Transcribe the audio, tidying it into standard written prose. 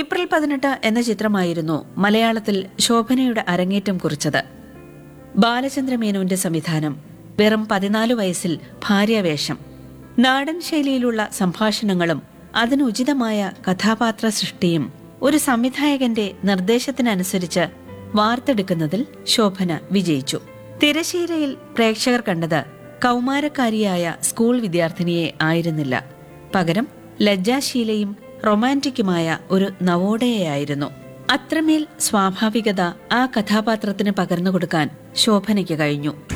April 18 എന്ന ചിത്രമായിരുന്നു മലയാളത്തിൽ ശോഭനയുടെ അരങ്ങേറ്റം കുറിച്ചത്. ബാലചന്ദ്രമേനോന്റെ സംവിധാനം, വെറും 14 വയസ്സിൽ ഭാര്യാവേഷം, നാടൻ ശൈലിയിലുള്ള സംഭാഷണങ്ങളും അതിനുചിതമായ കഥാപാത്ര സൃഷ്ടിയും ഒരു സംവിധായകന്റെ നിർദ്ദേശത്തിനനുസരിച്ച് വാർത്തെടുക്കുന്നതിൽ ശോഭന വിജയിച്ചു. തിരശീലയിൽ പ്രേക്ഷകർ കണ്ടത് കൗമാരക്കാരിയായ സ്കൂൾ വിദ്യാർത്ഥിനിയെ ആയിരുന്നില്ല, പകരം ലജ്ജാശീലയും റൊമാന്റിക്കുമായ ഒരു നവോദയയായിരുന്നു. അത്രമേൽ സ്വാഭാവികത ആ കഥാപാത്രത്തിന് പകർന്നുകൊടുക്കാൻ ശോഭനയ്ക്ക് കഴിഞ്ഞു.